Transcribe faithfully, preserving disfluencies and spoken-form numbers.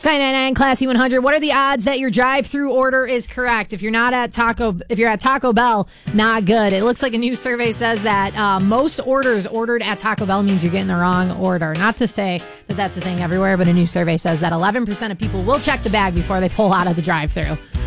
nine nine nine Classy one hundred. What are the odds that your drive-through order is correct? If you're not at Taco, if you're at Taco Bell, not good. It looks like a new survey says that uh, most orders ordered at Taco Bell means you're getting the wrong order. Not to say that that's the thing everywhere, but a new survey says that eleven percent of people will check the bag before they pull out of the drive-through.